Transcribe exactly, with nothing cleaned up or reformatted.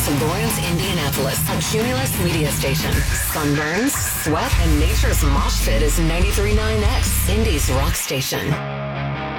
Lawrence, Indianapolis, a Cumulus media station. Sunburns, sweat, and nature's mosh pit is ninety-three point nine X, Indy's rock station.